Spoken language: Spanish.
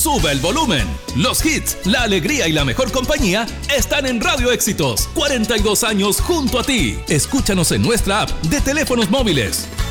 Sube el volumen. Los hits, la alegría y la mejor compañía están en Radio Éxitos. 42 años junto a ti. Escúchanos en nuestra app de teléfonos móviles.